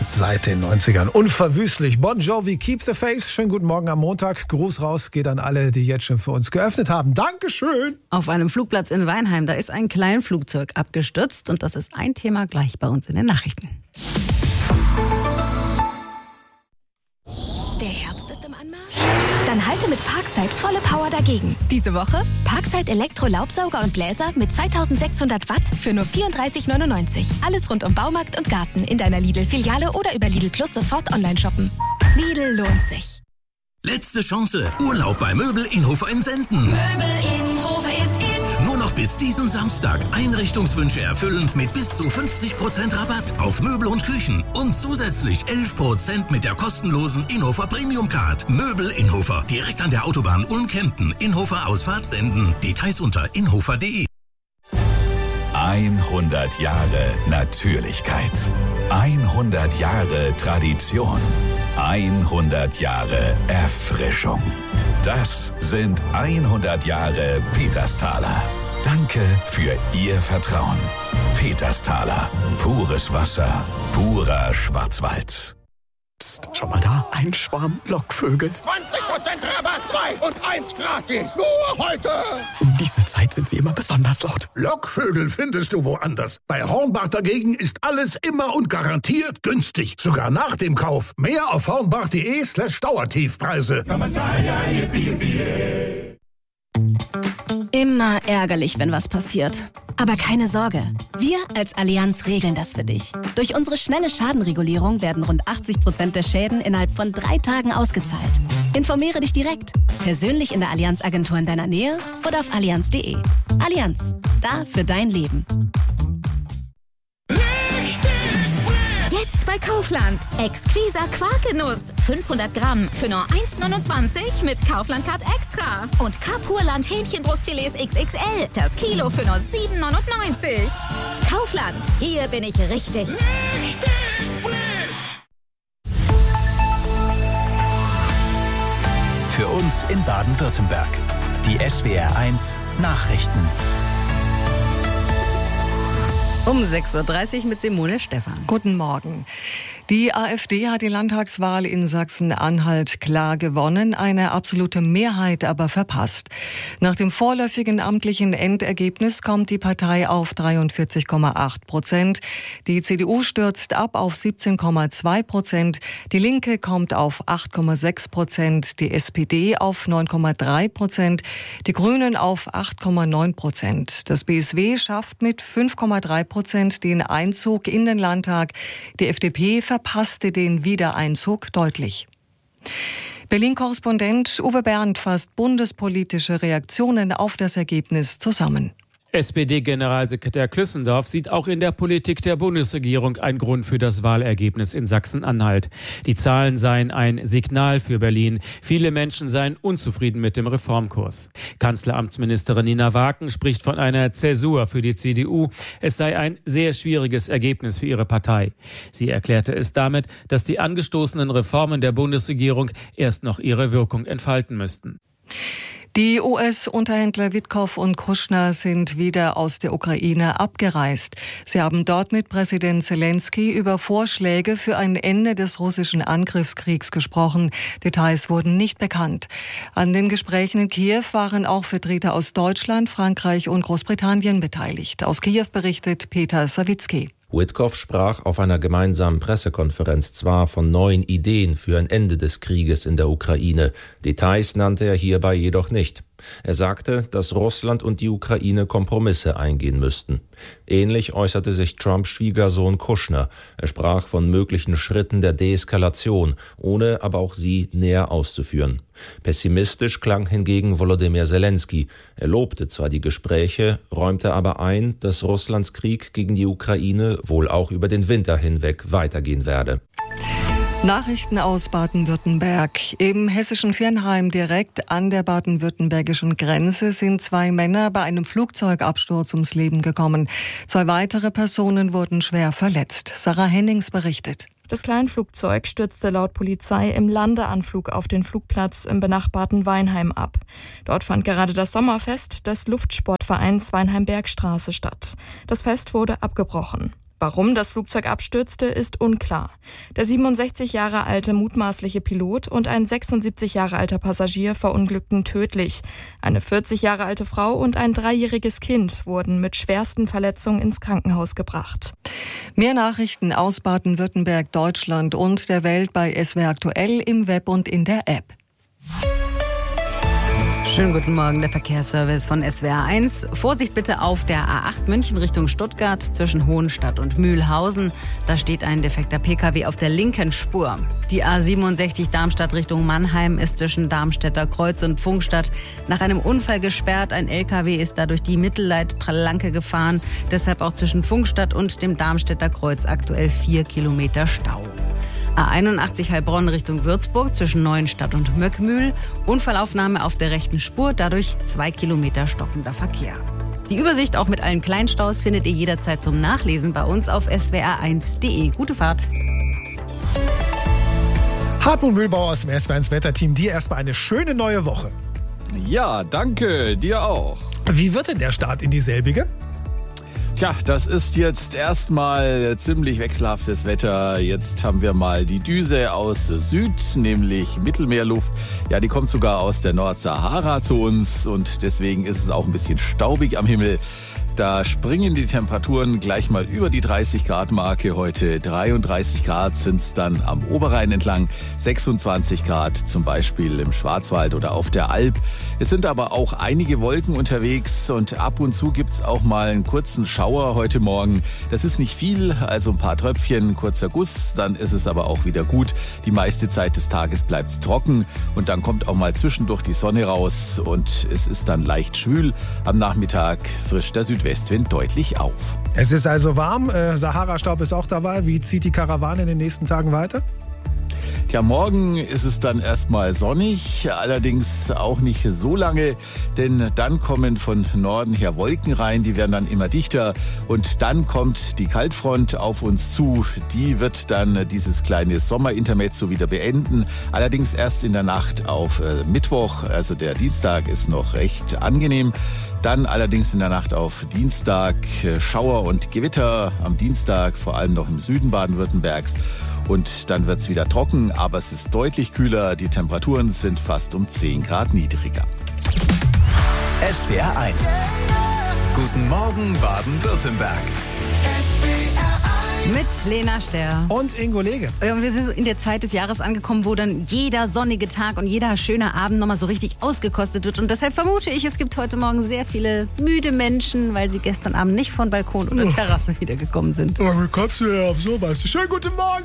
Seit den 90ern. Unverwüstlich. Bon Jovi, Keep the Faith. Schönen guten Morgen am Montag. Gruß raus geht an alle, die jetzt schon für uns geöffnet haben. Dankeschön. Auf einem Flugplatz in Weinheim, da ist ein Kleinflugzeug abgestürzt. Und das ist ein Thema gleich bei uns in den Nachrichten. Der Herbst ist im Anmarsch? Dann halte mit Parkside volle Power dagegen. Diese Woche Parkside Elektro-Laubsauger und Bläser mit 2600 Watt für nur 34,99. Alles rund um Baumarkt und Garten in deiner Lidl-Filiale oder über Lidl Plus sofort online shoppen. Lidl lohnt sich. Letzte Chance. Urlaub bei Möbel Inhofer in Senden. Möbel Inhofer ist in. Nur noch bis diesen Samstag Einrichtungswünsche erfüllen mit bis zu 50% Rabatt auf Möbel und Küchen und zusätzlich 11% mit der kostenlosen Inhofer Premium Card. Möbel Inhofer, direkt an der Autobahn Ulm-Kempten, Inhofer Ausfahrt Senden. Details unter inhofer.de. 100 Jahre Natürlichkeit. 100 Jahre Tradition. 100 Jahre Erfrischung. Das sind 100 Jahre Petersthaler. Danke für Ihr Vertrauen. Petersthaler. Pures Wasser. Purer Schwarzwald. Psst, schau mal da. Ein Schwarm Lockvögel. 20% Rabatt, 2 und 1 gratis. Nur heute. Um diese Zeit sind sie immer besonders laut. Lockvögel findest du woanders. Bei Hornbach dagegen ist alles immer und garantiert günstig. Sogar nach dem Kauf. Mehr auf hornbach.de/Dauertiefpreise. Immer ärgerlich, wenn was passiert. Aber keine Sorge, wir als Allianz regeln das für dich. Durch unsere schnelle Schadenregulierung werden rund 80% der Schäden innerhalb von 3 Tagen ausgezahlt. Informiere dich direkt, persönlich in der Allianz-Agentur in deiner Nähe oder auf allianz.de. Allianz, da für dein Leben. Jetzt bei Kaufland. Exquisa Quarkenuss. 500 Gramm für nur 1,29 mit Kaufland-Card Extra. Und Kapurland Hähnchenbrustfilets XXL. Das Kilo für nur 7,99. Kaufland. Hier bin ich richtig. Für uns in Baden-Württemberg. Die SWR1 Nachrichten. Um 6.30 Uhr mit Simone Stephan. Guten Morgen. Die AfD hat die Landtagswahl in Sachsen-Anhalt klar gewonnen, eine absolute Mehrheit aber verpasst. Nach dem vorläufigen amtlichen Endergebnis kommt die Partei auf 43,8%. Die CDU stürzt ab auf 17,2%. Die Linke kommt auf 8,6%. Die SPD auf 9,3%. Die Grünen auf 8,9%. Das BSW schafft mit 5,3% den Einzug in den Landtag. Die FDP verpasste den Wiedereinzug deutlich. Berlin-Korrespondent Uwe Bernd fasst bundespolitische Reaktionen auf das Ergebnis zusammen. SPD-Generalsekretär Klüssendorf sieht auch in der Politik der Bundesregierung einen Grund für das Wahlergebnis in Sachsen-Anhalt. Die Zahlen seien ein Signal für Berlin. Viele Menschen seien unzufrieden mit dem Reformkurs. Kanzleramtsministerin Nina Waken spricht von einer Zäsur für die CDU. Es sei ein sehr schwieriges Ergebnis für ihre Partei. Sie erklärte es damit, dass die angestoßenen Reformen der Bundesregierung erst noch ihre Wirkung entfalten müssten. Die US-Unterhändler Witkow und Kushner sind wieder aus der Ukraine abgereist. Sie haben dort mit Präsident Zelensky über Vorschläge für ein Ende des russischen Angriffskriegs gesprochen. Details wurden nicht bekannt. An den Gesprächen in Kiew waren auch Vertreter aus Deutschland, Frankreich und Großbritannien beteiligt. Aus Kiew berichtet Peter Sawicki. Witkow sprach auf einer gemeinsamen Pressekonferenz zwar von neuen Ideen für ein Ende des Krieges in der Ukraine, Details nannte er hierbei jedoch nicht. Er sagte, dass Russland und die Ukraine Kompromisse eingehen müssten. Ähnlich äußerte sich Trumps Schwiegersohn Kushner. Er sprach von möglichen Schritten der Deeskalation, ohne aber auch sie näher auszuführen. Pessimistisch klang hingegen Volodymyr Zelensky. Er lobte zwar die Gespräche, räumte aber ein, dass Russlands Krieg gegen die Ukraine wohl auch über den Winter hinweg weitergehen werde. Nachrichten aus Baden-Württemberg. Im hessischen Viernheim, direkt an der baden-württembergischen Grenze, sind 2 Männer bei einem Flugzeugabsturz ums Leben gekommen. 2 weitere Personen wurden schwer verletzt. Sarah Hennings berichtet. Das Kleinflugzeug stürzte laut Polizei im Landeanflug auf den Flugplatz im benachbarten Weinheim ab. Dort fand gerade das Sommerfest des Luftsportvereins Weinheim-Bergstraße statt. Das Fest wurde abgebrochen. Warum das Flugzeug abstürzte, ist unklar. Der 67 Jahre alte mutmaßliche Pilot und ein 76 Jahre alter Passagier verunglückten tödlich. Eine 40 Jahre alte Frau und ein 3-jähriges Kind wurden mit schwersten Verletzungen ins Krankenhaus gebracht. Mehr Nachrichten aus Baden-Württemberg, Deutschland und der Welt bei SWR Aktuell im Web und in der App. Schönen guten Morgen, der Verkehrsservice von SWR1. Vorsicht bitte auf der A8 München Richtung Stuttgart zwischen Hohenstadt und Mühlhausen. Da steht ein defekter Pkw auf der linken Spur. Die A67 Darmstadt Richtung Mannheim ist zwischen Darmstädter Kreuz und Pfungstadt nach einem Unfall gesperrt. Ein LKW ist da durch die Mittelleitplanke gefahren. Deshalb auch zwischen Pfungstadt und dem Darmstädter Kreuz aktuell 4 Kilometer Stau. A81 Heilbronn Richtung Würzburg zwischen Neuenstadt und Möckmühl. Unfallaufnahme auf der rechten Spur, dadurch 2 Kilometer stockender Verkehr. Die Übersicht auch mit allen Kleinstaus findet ihr jederzeit zum Nachlesen bei uns auf swr1.de. Gute Fahrt. Hartmut Mühlbauer aus dem SWR1 Wetterteam, dir erstmal eine schöne neue Woche. Ja, danke, dir auch. Wie wird denn der Start in dieselbige? Tja, das ist jetzt erstmal ziemlich wechselhaftes Wetter. Jetzt haben wir mal die Düse aus Süd, nämlich Mittelmeerluft. Ja, die kommt sogar aus der Nordsahara zu uns und deswegen ist es auch ein bisschen staubig am Himmel. Da springen die Temperaturen gleich mal über die 30-Grad-Marke. Heute 33 Grad sind es dann am Oberrhein entlang, 26 Grad zum Beispiel im Schwarzwald oder auf der Alp. Es sind aber auch einige Wolken unterwegs und ab und zu gibt es auch mal einen kurzen Schauer heute Morgen. Das ist nicht viel, also ein paar Tröpfchen, kurzer Guss, dann ist es aber auch wieder gut. Die meiste Zeit des Tages bleibt es trocken und dann kommt auch mal zwischendurch die Sonne raus und es ist dann leicht schwül. Am Nachmittag frischt der Südwestwind deutlich auf. Es ist also warm, Sahara-Staub ist auch dabei. Wie zieht die Karawane in den nächsten Tagen weiter? Ja, morgen ist es dann erstmal sonnig, allerdings auch nicht so lange, denn dann kommen von Norden her Wolken rein, die werden dann immer dichter und dann kommt die Kaltfront auf uns zu. Die wird dann dieses kleine Sommerintermezzo wieder beenden, allerdings erst in der Nacht auf Mittwoch, also der Dienstag ist noch recht angenehm. Dann allerdings in der Nacht auf Dienstag Schauer und Gewitter, am Dienstag vor allem noch im Süden Baden-Württembergs. Und dann wird es wieder trocken, aber es ist deutlich kühler. Die Temperaturen sind fast um 10 Grad niedriger. SWR 1. Guten Morgen Baden-Württemberg. Mit Lena Sterr. Und Ingo Lege. Und wir sind in der Zeit des Jahres angekommen, wo dann jeder sonnige Tag und jeder schöne Abend nochmal so richtig ausgekostet wird. Und deshalb vermute ich, es gibt heute Morgen sehr viele müde Menschen, weil sie gestern Abend nicht von Balkon oder Terrasse wiedergekommen sind. Wie kommst du denn auf sowas? Schönen guten Morgen.